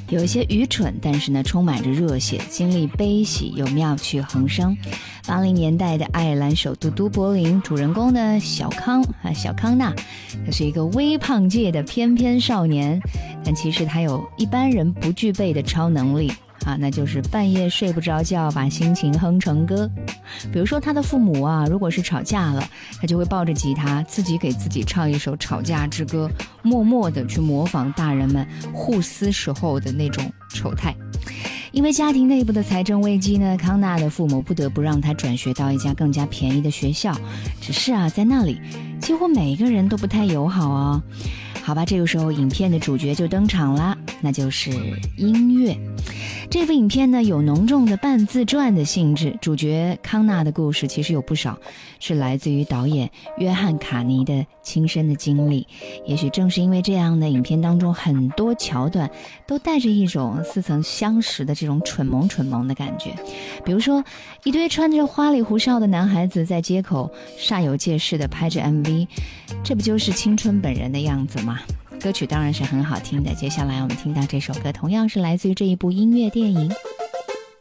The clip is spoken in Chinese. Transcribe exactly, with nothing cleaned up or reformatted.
有一些愚蠢，但是呢充满着热血，经历悲喜又妙趣横生。八零年代的爱尔兰首都都柏林，主人公呢小康啊小康纳，他是一个微胖界的翩翩少年，但其实他有一般人不具备的超能力啊，那就是半夜睡不着觉，把心情哼成歌。比如说他的父母啊，如果是吵架了，他就会抱着吉他自己给自己唱一首吵架之歌，默默地去模仿大人们互撕时候的那种丑态。因为家庭内部的财政危机呢，康纳的父母不得不让他转学到一家更加便宜的学校，只是啊，在那里几乎每个人都不太友好哦。好吧，这个时候影片的主角就登场啦，那就是音乐。这部影片呢有浓重的半自传的性质，主角康纳的故事其实有不少是来自于导演约翰卡尼的亲身的经历。也许正是因为这样的影片当中很多桥段都带着一种似曾相识的这种蠢萌蠢萌的感觉。比如说一堆穿着花里胡哨的男孩子在街口煞有介事地拍着 M V， 这不就是青春本人的样子吗？歌曲当然是很好听的，接下来我们听到这首歌同样是来自于这一部音乐电影。